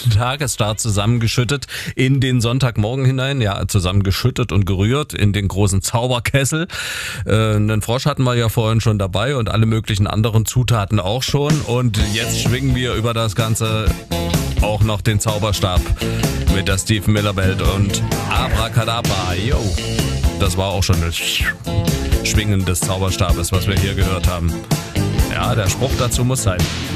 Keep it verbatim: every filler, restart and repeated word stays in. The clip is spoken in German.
Tagesstart zusammengeschüttet in den Sonntagmorgen hinein. Ja, zusammengeschüttet und gerührt in den großen Zauberkessel. Äh, einen Frosch hatten wir ja vorhin schon dabei und alle möglichen anderen Zutaten auch schon. Und jetzt schwingen wir über das Ganze auch noch den Zauberstab mit der Steve Miller Band und Abracadabra. Yo, das war auch schon das Schwingen des Zauberstabes, was wir hier gehört haben. Ja, der Spruch dazu muss sein.